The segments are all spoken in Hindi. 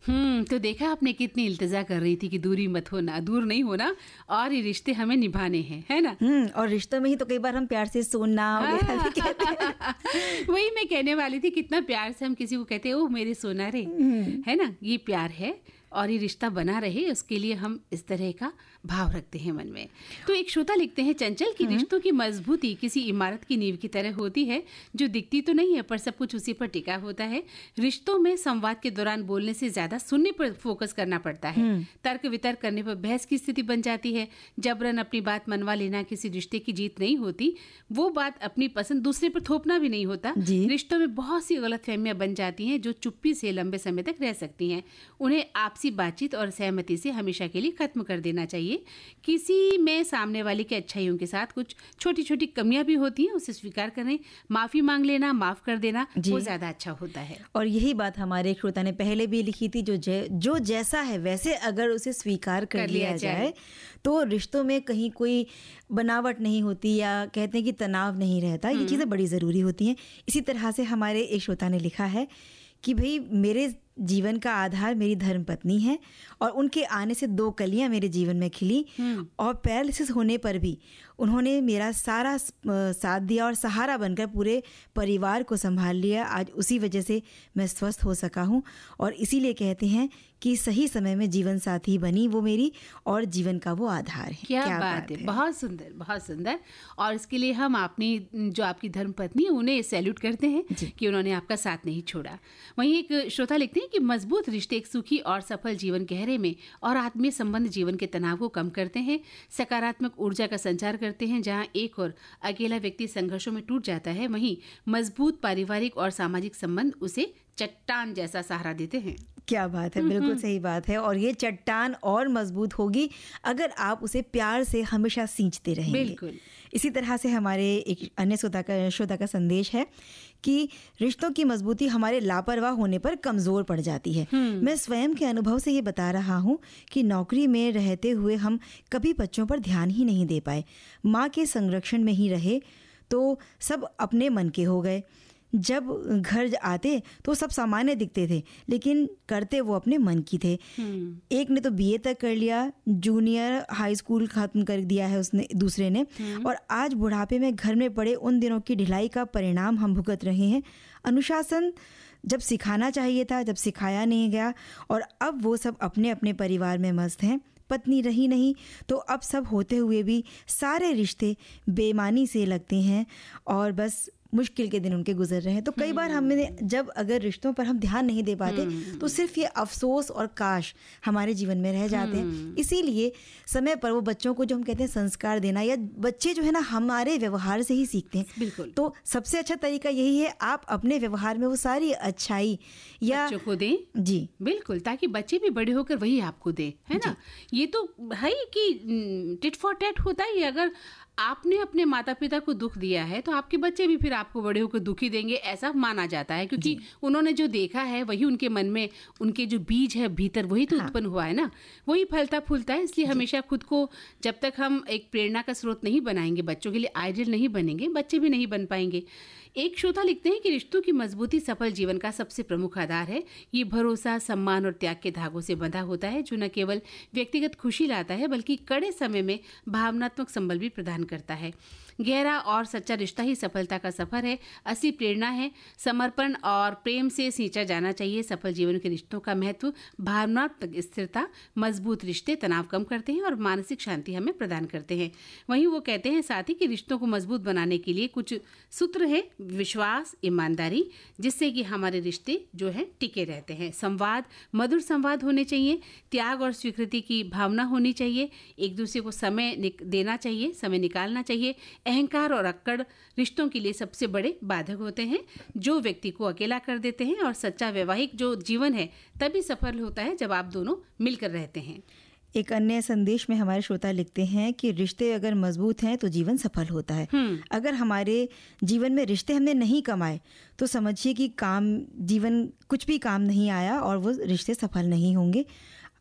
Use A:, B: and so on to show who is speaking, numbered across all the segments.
A: तो देखा आपने कितनी इल्तिजा कर रही थी कि दूरी मत होना, दूर नहीं होना, और ये रिश्ते हमें निभाने हैं, है ना?
B: और रिश्तों में ही तो कई बार हम प्यार से सोना वगैरह भी कहते हैं।
A: वही मैं कहने वाली थी, कितना प्यार से हम किसी को कहते हैं ओ मेरे सोना रे, है ना? ये प्यार है, और ये रिश्ता बना रहे उसके लिए हम इस तरह का भाव रखते हैं मन में। तो एक श्रोता लिखते हैं चंचल कि रिश्तों की मजबूती किसी इमारत की नींव की तरह होती है जो दिखती तो नहीं है पर सब कुछ उसी पर टिका होता है। रिश्तों में संवाद के दौरान बोलने से ज्यादा सुनने पर फोकस करना पड़ता है। तर्क वितर्क करने पर बहस की स्थिति बन जाती है। जबरन अपनी बात मनवा लेना किसी रिश्ते की जीत नहीं होती। वो बात अपनी पसंद दूसरे पर थोपना भी नहीं होता। रिश्तों में बहुत सी गलतफहमियां बन जाती हैं जो चुप्पी से लंबे समय तक रह सकती हैं। उन्हें आपसी बातचीत और सहमति से हमेशा के लिए खत्म कर देना चाहिए। किसी में सामने वाले की अच्छाइयों के साथ कुछ छोटी छोटी कमियां भी होती हैं, उसे स्वीकार करें, माफी मांग लेना, माफ कर देना, वो ज्यादा अच्छा होता है।
B: और यही बात हमारे एक श्रोता ने पहले भी लिखी थी, जो जैसा है वैसे अगर उसे स्वीकार कर लिया जाए तो रिश्तों में कहीं कोई बनावट नहीं होती, या कहते हैं कि तनाव नहीं रहता। ये चीज़ें बड़ी ज़रूरी होती हैं। इसी तरह से हमारे एक श्रोता ने लिखा है कि भाई मेरे जीवन का आधार मेरी धर्मपत्नी है और उनके आने से 2 कलियां मेरे जीवन में खिली, और पैरालिसिस होने पर भी उन्होंने मेरा सारा साथ दिया और सहारा बनकर पूरे परिवार को संभाल लिया। आज उसी वजह से मैं स्वस्थ हो सका हूँ, और इसीलिए कहते हैं कि सही समय में जीवन साथी बनी वो मेरी, और जीवन का वो आधार है।
A: क्या बात है, बहुत सुंदर, बहुत सुंदर। और इसके लिए हम जो आपकी धर्मपत्नी है उन्हें सैल्यूट करते हैं कि उन्होंने आपका साथ नहीं छोड़ा। वहीं एक श्रोता लिखते हैं कि मजबूत रिश्ते एक सुखी और सफल जीवन गहरे में और आत्मीय संबंध जीवन के तनाव को कम करते हैं, सकारात्मक ऊर्जा का संचार करते हैं। जहां एक और अकेला व्यक्ति संघर्षों में टूट जाता है, वहीं मजबूत पारिवारिक और सामाजिक संबंध उसे चट्टान जैसा सहारा देते हैं।
B: क्या बात है, बिल्कुल सही बात है। और ये चट्टान और मजबूत होगी अगर आप उसे प्यार से हमेशा सींचते रहेंगे।
A: बिल्कुल।
B: इसी तरह से हमारे एक अन्य श्रोता का संदेश है कि रिश्तों की मजबूती हमारे लापरवाह होने पर कमजोर पड़ जाती है। मैं स्वयं के अनुभव से ये बता रहा हूँ कि नौकरी में रहते हुए हम कभी बच्चों पर ध्यान ही नहीं दे पाए। माँ के संरक्षण में ही रहे तो सब अपने मन के हो गए। जब घर आते तो सब सामान्य दिखते थे, लेकिन करते वो अपने मन की थे। एक ने तो बीए तक कर लिया, जूनियर हाई स्कूल खत्म कर दिया है उसने, दूसरे ने, और आज बुढ़ापे में घर में पड़े उन दिनों की ढिलाई का परिणाम हम भुगत रहे हैं। अनुशासन जब सिखाना चाहिए था, जब सिखाया नहीं गया, और अब वो सब अपने अपने परिवार में मस्त हैं। पत्नी रही नहीं तो अब सब होते हुए भी सारे रिश्ते बेईमानी से लगते हैं और बस मुश्किल के दिन उनके गुजर रहे हैं। तो कई बार हमने जब अगर रिश्तों पर हम ध्यान नहीं दे पाते तो सिर्फ ये अफसोस और काश हमारे जीवन में रह जाते हैं। इसीलिए समय पर वो बच्चों को जो हम कहते हैं संस्कार देना, या बच्चे जो है ना हमारे व्यवहार से ही सीखते हैं।
A: बिल्कुल।
B: तो सबसे अच्छा तरीका यही है, आप अपने व्यवहार में वो सारी अच्छाई या
A: बच्चों को दें।
B: जी
A: बिल्कुल, ताकि बच्चे भी बड़े होकर वही आपको दें, है ना। ये तो है कि टिट फॉर टैट होता ही। अगर आपने अपने माता पिता को दुख दिया है तो आपके बच्चे भी फिर आपको बड़े होकर दुखी देंगे, ऐसा माना जाता है, क्योंकि उन्होंने जो देखा है वही उनके मन में, उनके जो बीज है भीतर वही तो उत्पन्न हुआ है ना, वही फलता फूलता है। इसलिए हमेशा खुद को जब तक हम एक प्रेरणा का स्रोत नहीं बनाएंगे, बच्चों के लिए आइडियल नहीं बनेंगे, बच्चे भी नहीं बन पाएंगे। एक श्रोता लिखते हैं कि रिश्तों की मजबूती सफल जीवन का सबसे प्रमुख आधार है। ये भरोसा, सम्मान और त्याग के धागों से बंधा होता है, जो न केवल व्यक्तिगत खुशी लाता है बल्कि कड़े समय में भावनात्मक संबल भी प्रदान करता है। गहरा और सच्चा रिश्ता ही सफलता का सफर है, असली प्रेरणा है। समर्पण और प्रेम से सींचा जाना चाहिए। सफल जीवन के रिश्तों का महत्व भावनात्मक स्थिरता, मजबूत रिश्ते तनाव कम करते हैं और मानसिक शांति हमें प्रदान करते हैं। वहीं वो कहते हैं साथ ही कि रिश्तों को मजबूत बनाने के लिए कुछ सूत्र है। विश्वास, ईमानदारी, जिससे कि हमारे रिश्ते जो है टिके रहते हैं। संवाद, मधुर संवाद होने चाहिए। त्याग और स्वीकृति की भावना होनी चाहिए। एक दूसरे को समय देना चाहिए, समय निकालना चाहिए। अहंकार और अक्कड़ रिश्तों के लिए सबसे बड़े बाधक होते हैं, जो व्यक्ति को अकेला कर देते हैं। और सच्चा वैवाहिक जो जीवन है तभी सफल होता है जब आप दोनों मिलकर रहते हैं।
B: एक अन्य संदेश में हमारे श्रोता लिखते हैं कि रिश्ते अगर मजबूत हैं तो जीवन सफल होता है। अगर हमारे जीवन में रिश्ते हमने नहीं कमाए तो समझिए कि जीवन कुछ भी काम नहीं आया और वो रिश्ते सफल नहीं होंगे।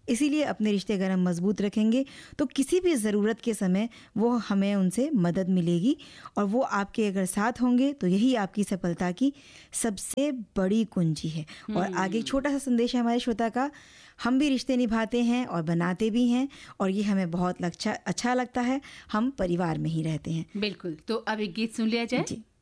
B: इसीलिए अपने रिश्ते अगर हम मजबूत रखेंगे तो किसी भी ज़रूरत के समय वो हमें उनसे मदद मिलेगी, और वो आपके अगर साथ होंगे तो यही आपकी सफलता की सबसे बड़ी कुंजी है। और आगे एक छोटा सा संदेश है हमारे श्रोता का, हम भी रिश्ते निभाते हैं और बनाते भी हैं, और ये हमें बहुत अच्छा लगता है। हम परिवार में ही रहते हैं।
A: बिल्कुल। तो अब एक गीत सुन लिया जाए।
B: जी।